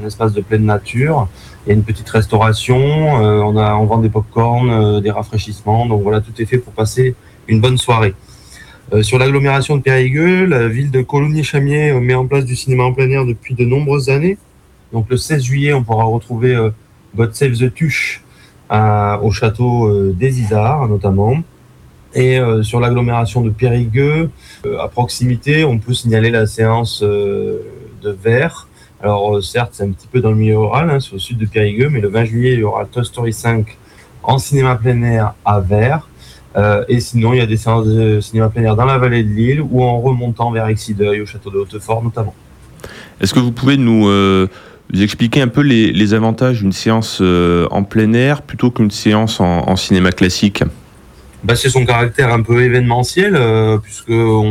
un espace de pleine nature. Il y a une petite restauration, on vend des pop-corn, des rafraîchissements. Donc voilà, tout est fait pour passer une bonne soirée. Sur l'agglomération de Périgueux, la ville de Coulommiers-Chamiers met en place du cinéma en plein air depuis de nombreuses années. Donc le 16 juillet, on pourra retrouver God Save the Tuche au château des Isards notamment. Et sur l'agglomération de Périgueux, à proximité, on peut signaler la séance de Vers. Alors certes, c'est un petit peu dans le milieu rural, c'est au sud de Périgueux, mais le 20 juillet, il y aura Toy Story 5 en cinéma plein air à Vers. Et sinon, il y a des séances de cinéma plein air dans la vallée de l'Île ou en remontant vers Exideuil, au château de Hautefort notamment. Est-ce que vous pouvez nous expliquer un peu les avantages d'une séance en plein air plutôt qu'une séance en cinéma classique ? C'est son caractère un peu événementiel, puisque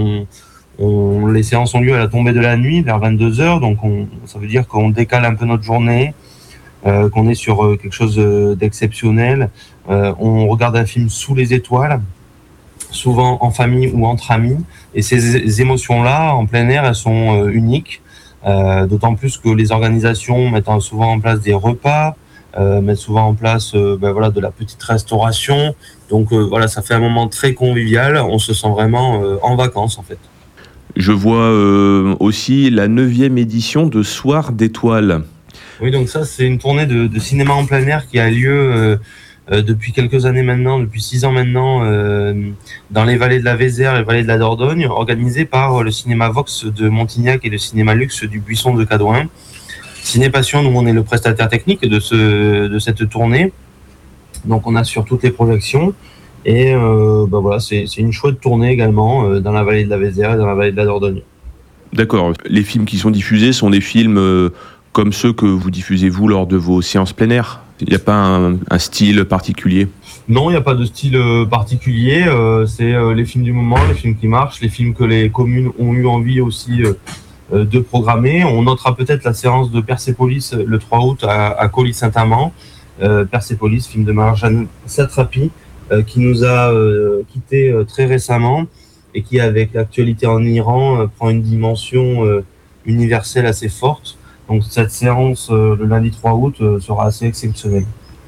les séances ont lieu à la tombée de la nuit, vers 22h, donc ça veut dire qu'on décale un peu notre journée, qu'on est sur quelque chose d'exceptionnel. On regarde un film sous les étoiles, souvent en famille ou entre amis, et ces émotions-là, en plein air, elles sont uniques, d'autant plus que les organisations mettent souvent en place des repas, mettent souvent en place de la petite restauration. Donc ça fait un moment très convivial, on se sent vraiment en vacances en fait. Je vois aussi la 9e édition de Soir d'étoiles. Oui, donc ça c'est une tournée de cinéma en plein air qui a lieu depuis quelques années maintenant, depuis 6 ans maintenant, dans les vallées de la Vézère et vallées de la Dordogne, organisée par le cinéma Vox de Montignac et le cinéma Luxe du Buisson de Cadouin. Ciné Passion, nous on est le prestataire technique de cette tournée. Donc on assure toutes les projections et c'est une chouette tournée également dans la vallée de la Vézère et dans la vallée de la Dordogne. D'accord. Les films qui sont diffusés sont des films comme ceux que vous diffusez vous lors de vos séances plein air ? Il n'y a pas un style particulier ? Non, il n'y a pas de style particulier. C'est les films du moment, les films qui marchent, les films que les communes ont eu envie aussi de programmer. On notera peut-être la séance de Persépolis le 3 août à Colly-Saint-Amand. Persépolis, film de Marjane Satrapi, qui nous a quittés très récemment et qui, avec l'actualité en Iran, prend une dimension universelle assez forte. Donc cette séance, le lundi 3 août, sera assez exceptionnelle.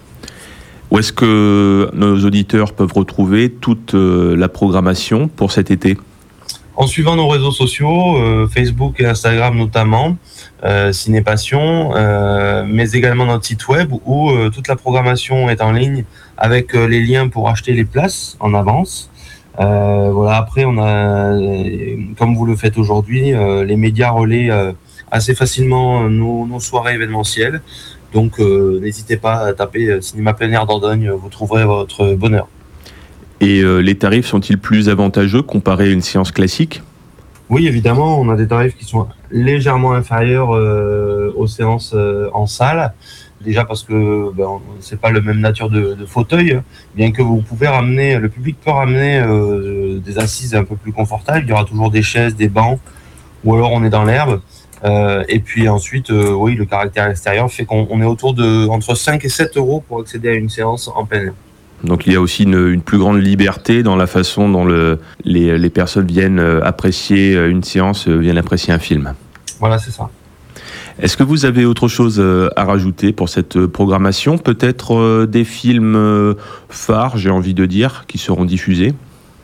Où est-ce que nos auditeurs peuvent retrouver toute la programmation pour cet été ? En suivant nos réseaux sociaux, Facebook et Instagram notamment, Ciné Passion, mais également notre site web où toute la programmation est en ligne avec les liens pour acheter les places en avance. Après, on a, comme vous le faites aujourd'hui, les médias relaient assez facilement nos soirées événementielles. Donc, n'hésitez pas à taper Cinéma plein air Dordogne, vous trouverez votre bonheur. Et les tarifs sont-ils plus avantageux comparés à une séance classique ? Oui, évidemment, on a des tarifs qui sont légèrement inférieurs aux séances en salle. Déjà parce que c'est pas la même nature de fauteuil, bien que le public peut ramener des assises un peu plus confortables. Il y aura toujours des chaises, des bancs, ou alors on est dans l'herbe. Et puis ensuite, le caractère extérieur fait qu'on est autour de entre 5 et 7 euros pour accéder à une séance en plein air. Donc il y a aussi une plus grande liberté dans la façon dont les personnes viennent apprécier une séance, viennent apprécier un film. Voilà, c'est ça. Est-ce que vous avez autre chose à rajouter pour cette programmation ? Peut-être des films phares, j'ai envie de dire, qui seront diffusés ?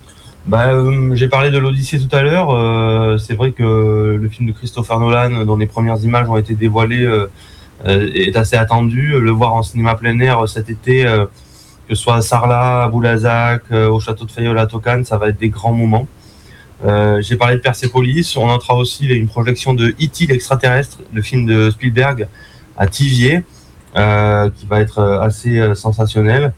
J'ai parlé de l'Odyssée tout à l'heure. C'est vrai que le film de Christopher Nolan, dont les premières images ont été dévoilées, est assez attendu. Le voir en cinéma plein air cet été, que ce soit à Sarlat, à Boulazac, au château de Fayolle à Tocane, ça va être des grands moments. J'ai parlé de Persépolis. On notera aussi une projection de E.T. l'extraterrestre, le film de Spielberg, à Thiviers, qui va être assez sensationnel.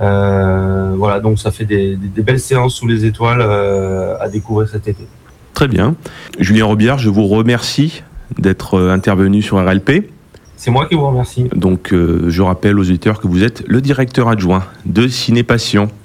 Donc ça fait des belles séances sous les étoiles à découvrir cet été. Très bien. Julien Robillard, je vous remercie d'être intervenu sur RLP. C'est moi qui vous remercie. Donc je rappelle aux auditeurs que vous êtes le directeur adjoint de Ciné Passion.